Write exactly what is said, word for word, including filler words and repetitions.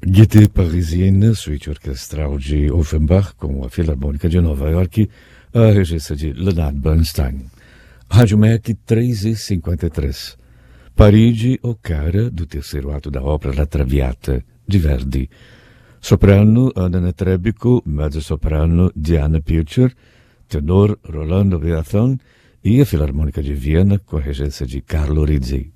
Gaieté parisienne, suíte orchestral de Offenbach com a Filarmônica de Nova York, a regência de Leonard Bernstein. Rádio M E C três e cinquenta e três. Parigi o cara do terceiro ato da ópera La Traviata, de Verdi. Soprano Anna Netrebko, mezzo-soprano Diana Pircher, tenor Rolando Beathon e a Filarmônica de Viena com a regência de Carlo Rizzi.